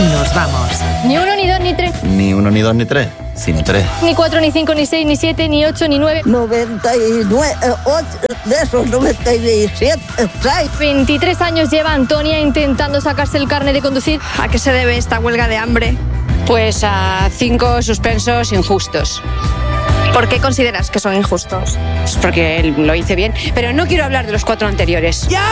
nos vamos. Ni 1, ni 2, ni 3. Ni 1, ni 2, ni 3, sino 3. Ni 4, ni 5, ni 6, ni 7, ni 8, ni 9. 99, 8, de esos 97, 6. 23 años lleva Antonia intentando sacarse el carnet de conducir. ¿A qué se debe esta huelga de hambre? Pues a 5 suspensos injustos. ¿Por qué consideras que son injustos? Pues porque él lo hice bien, pero no quiero hablar de los 4 anteriores. ¡Ya